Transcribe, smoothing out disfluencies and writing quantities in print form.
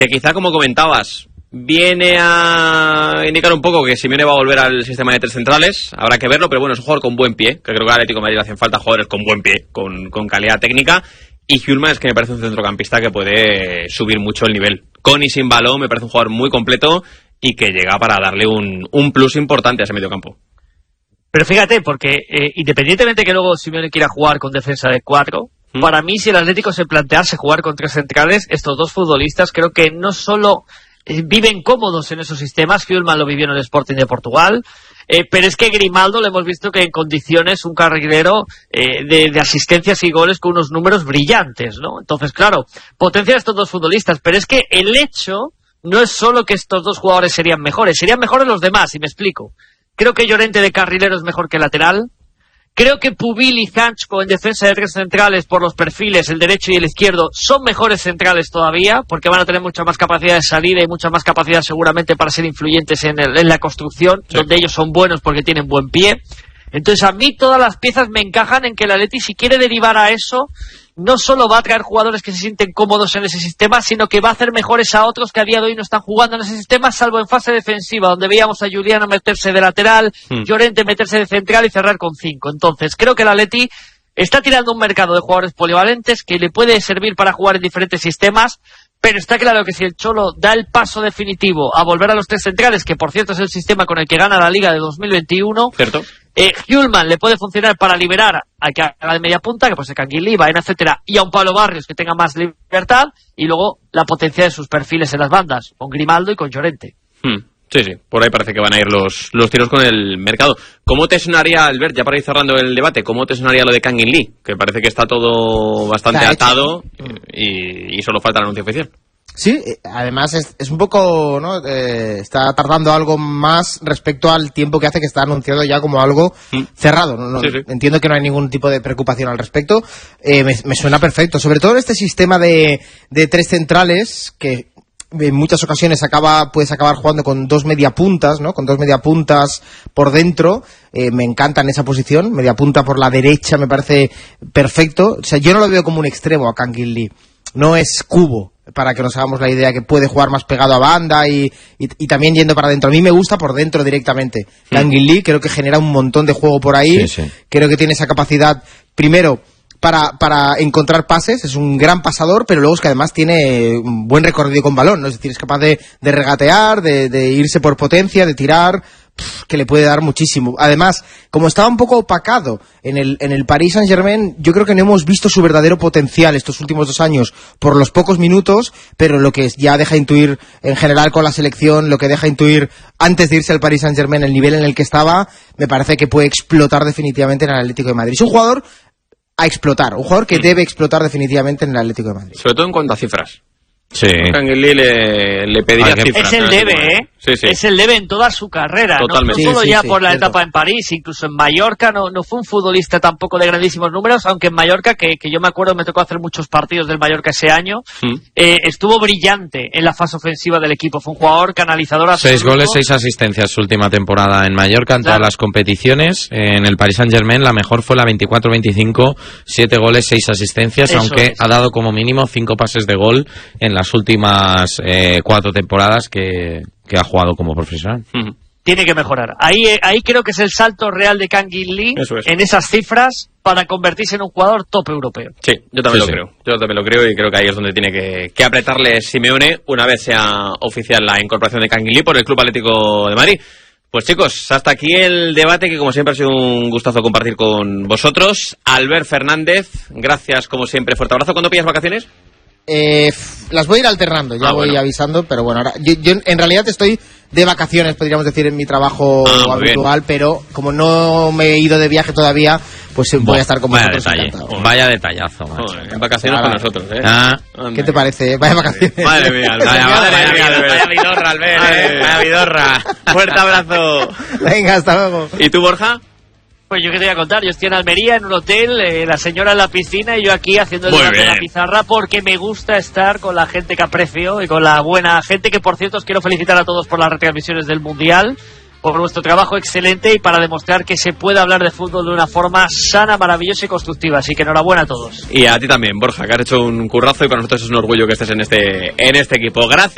que quizá, como comentabas, viene a indicar un poco que Simeone va a volver al sistema de tres centrales. Habrá que verlo, pero bueno, es un jugador con buen pie, que creo que al Atlético de Madrid le hacen falta jugadores con buen pie, con calidad técnica. Y Hjulmand es que me parece un centrocampista que puede subir mucho el nivel. Con y sin balón me parece un jugador muy completo y que llega para darle un plus importante a ese mediocampo. Pero fíjate, porque independientemente que luego Simeone quiera jugar con defensa de 4, para mí, si el Atlético se plantease jugar con 3 centrales, estos dos futbolistas creo que no solo viven cómodos en esos sistemas. Hjulmand lo vivió en el Sporting de Portugal, pero es que Grimaldo lo hemos visto que en condiciones un carrilero de asistencias y goles con unos números brillantes, ¿no? Entonces, claro, potencia a estos dos futbolistas, pero es que el hecho no es solo que estos dos jugadores serían mejores los demás, y me explico. Creo que Llorente de carrilero es mejor que lateral. Creo que Pubil y Hanchko en defensa de 3 centrales, por los perfiles, el derecho y el izquierdo, son mejores centrales todavía, porque van a tener mucha más capacidad de salida y mucha más capacidad seguramente para ser influyentes en la construcción, sí, donde ellos son buenos porque tienen buen pie. Entonces a mí todas las piezas me encajan en que el Atleti, si quiere derivar a eso, no solo va a traer jugadores que se sienten cómodos en ese sistema, sino que va a hacer mejores a otros que a día de hoy no están jugando en ese sistema, salvo en fase defensiva, donde veíamos a Juliano meterse de lateral, Llorente meterse de central y cerrar con 5. Entonces creo que el Atleti está tirando un mercado de jugadores polivalentes que le puede servir para jugar en diferentes sistemas, pero está claro que si el Cholo da el paso definitivo a volver a los 3 centrales, que por cierto es el sistema con el que gana la Liga de 2021, ¿cierto? Hjulmand le puede funcionar para liberar al que haga de media punta, que puede ser Canguilí, Baena, etcétera, y a un Pablo Barrios que tenga más libertad, y luego la potencia de sus perfiles en las bandas, con Grimaldo y con Llorente. Sí, por ahí parece que van a ir los tiros con el mercado. ¿Cómo te sonaría, Albert, ya para ir cerrando el debate, cómo te sonaría lo de Canguilí? Que parece que está todo bastante atado y solo falta el anuncio oficial. Sí, además es un poco, ¿no? Está tardando algo más respecto al tiempo que hace, que está anunciado ya como algo cerrado. Sí. Entiendo que no hay ningún tipo de preocupación al respecto. Me suena perfecto, sobre todo este sistema de 3 centrales que en muchas ocasiones puedes acabar jugando con 2 mediapuntas, ¿no? Con 2 mediapuntas por dentro. Me encanta en esa posición. Mediapunta por la derecha me parece perfecto. O sea, yo no lo veo como un extremo a Canguilí. No es Cubo, para que nos hagamos la idea, que puede jugar más pegado a banda y también yendo para adentro. A mí me gusta por dentro directamente. Canguilí creo que genera un montón de juego por ahí. Sí. Creo que tiene esa capacidad, primero, para encontrar pases. Es un gran pasador, pero luego es que además tiene un buen recorrido con balón, ¿no? Es decir, es capaz de regatear, de irse por potencia, de tirar, que le puede dar muchísimo. Además, como estaba un poco opacado en el Paris Saint-Germain, yo creo que no hemos visto su verdadero potencial estos últimos 2 años por los pocos minutos, pero lo que ya deja intuir en general con la selección, lo que deja intuir antes de irse al Paris Saint-Germain, el nivel en el que estaba, me parece que puede explotar definitivamente en el Atlético de Madrid. Es un jugador a explotar, un jugador que debe explotar definitivamente en el Atlético de Madrid. Sobre todo en cuanto a cifras. Sí. Canguilí le pediría cifras. Es el debe, ¿eh? Sí. Es el debe en toda su carrera. Totalmente. No solo por la etapa en París, incluso en Mallorca no fue un futbolista tampoco de grandísimos números, aunque en Mallorca, que yo me acuerdo, me tocó hacer muchos partidos del Mallorca ese año, estuvo brillante en la fase ofensiva del equipo. Fue un jugador canalizador absoluto. 6 goles, 6 asistencias su última temporada en Mallorca, en todas las competiciones. En el Paris Saint-Germain la mejor fue la 24-25, 7 goles, 6 asistencias, aunque ha dado como mínimo 5 pases de gol en las últimas 4 temporadas que ha jugado como profesional. Tiene que mejorar. Ahí creo que es el salto real de Canguilí en esas cifras para convertirse en un jugador top europeo. Sí, yo también lo creo. Yo también lo creo y creo que ahí es donde tiene que apretarle Simeone una vez sea oficial la incorporación de Canguilí por el Club Atlético de Madrid. Pues chicos, hasta aquí el debate, que como siempre ha sido un gustazo compartir con vosotros. Albert Fernández, gracias como siempre, fuerte abrazo. ¿Cuándo pillas vacaciones? Las voy a ir alternando, voy avisando, pero bueno, ahora yo en realidad estoy de vacaciones, podríamos decir, en mi trabajo habitual, pero como no me he ido de viaje todavía, pues voy a estar con vosotros encantado. Vaya detallazo, macho. En vacaciones con nosotros, ¿Qué te parece? Vaya vacaciones. Madre mía, vaya vidorra, Albert, vaya vidorra. Fuerte abrazo. Venga, hasta luego. ¿Y tú, Borja? Pues yo qué te voy a contar, yo estoy en Almería, en un hotel, la señora en la piscina y yo aquí haciendo el debate de la pizarra, porque me gusta estar con la gente que aprecio y con la buena gente, que por cierto os quiero felicitar a todos por las retransmisiones del Mundial, por vuestro trabajo excelente y para demostrar que se puede hablar de fútbol de una forma sana, maravillosa y constructiva, así que enhorabuena a todos. Y a ti también, Borja, que has hecho un currazo y para nosotros es un orgullo que estés en este equipo. Gracias.